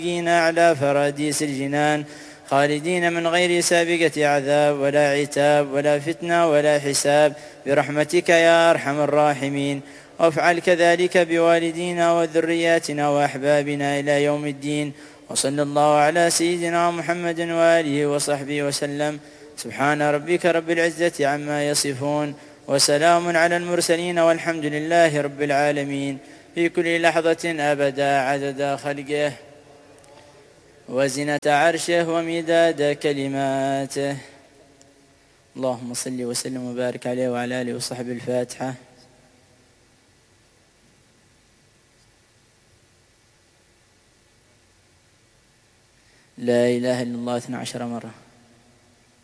أعلى فراديس الجنان خالدين من غير سابقة عذاب ولا عتاب ولا فتنة ولا حساب برحمتك يا أرحم الراحمين. وافعل كذلك بوالدينا وذرياتنا وأحبابنا إلى يوم الدين. وصلى الله على سيدنا محمد وآله وصحبه وسلم. سبحان ربك رب العزة عما يصفون وسلام على المرسلين والحمد لله رب العالمين. في كل لحظة أبدا عدد خلقه وزنة عرشه ومداد كلماته. اللهم صل وسلم وبارك عليه وعلى آله وصحبه. الفاتحة. لا إله إلا الله 12 مرة.